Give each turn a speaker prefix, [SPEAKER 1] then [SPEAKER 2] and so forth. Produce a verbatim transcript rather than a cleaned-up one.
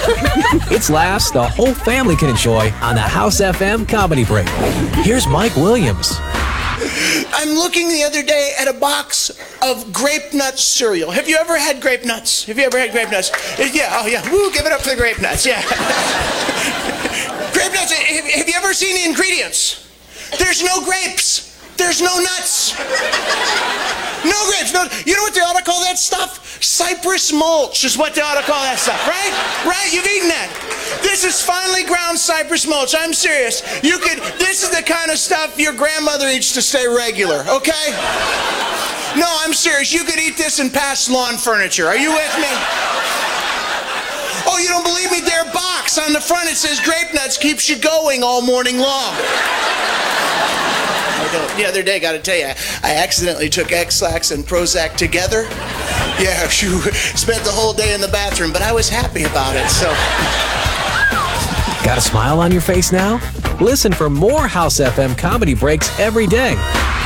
[SPEAKER 1] It's laughs the whole family can enjoy on the House F M Comedy Break. Here's Mike Williams.
[SPEAKER 2] I'm looking the other day at a box of grape nuts cereal. Have you ever had grape nuts? Have you ever had grape nuts? Yeah, oh yeah. Woo, give it up for the grape nuts, yeah. Grape nuts, have, have you ever seen the ingredients? There's no grapes. There's no nuts. No grapes. No. You know what they ought to call that stuff? Cypress mulch is what they ought to call that stuff, right? Right? You've eaten that. This is finely ground cypress mulch. I'm serious. You could. This is the kind of stuff your grandmother eats to stay regular. Okay? No, I'm serious. You could eat this and pass lawn furniture. Are you with me? Oh, you don't believe me? Their box on the front it says grape nuts keeps you going all morning long. The other day, got to tell you, I accidentally took X-Lax and Prozac together. Yeah, shoo, spent the whole day in the bathroom, but I was happy about it, so.
[SPEAKER 1] Got a smile on your face now? Listen for more House F M Comedy Breaks every day.